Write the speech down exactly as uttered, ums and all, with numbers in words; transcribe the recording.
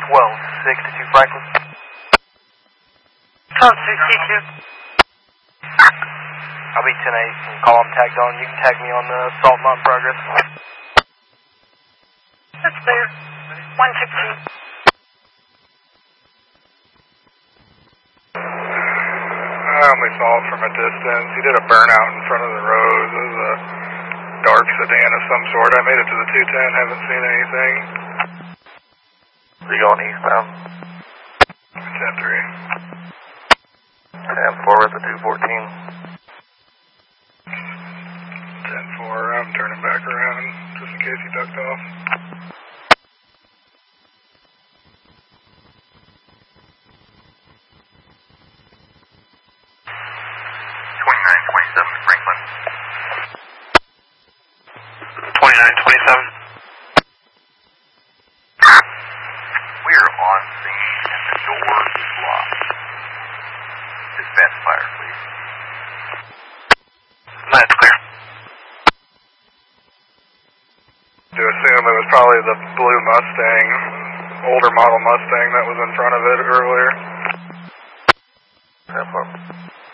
twelve sixty-two Franklin. twelve sixty-two. I'll be ten eight and call them tagged on. You can tag me on the Salt Mountain Progress. That's clear. one sixteen. I only saw it from a distance. He did a burnout in front of the road. It was a dark sedan of some sort. I made it to the two ten, haven't seen anything. Are you going eastbound? ten three. ten four at the two fourteen. ten four, I'm turning back around just in case he ducked off. twenty-nine twenty-seven Franklin. twenty-nine twenty-seven. We are on scene and the door is locked. Dispatch fire, please. That's clear. To assume it was probably the blue Mustang, older model Mustang that was in front of it earlier. ten four.